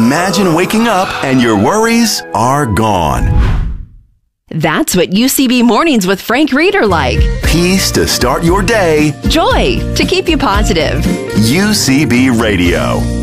Imagine waking up and your worries are gone. That's what UCB Mornings with Frank Reed are like. Peace to start your day. Joy to keep you positive. UCB Radio.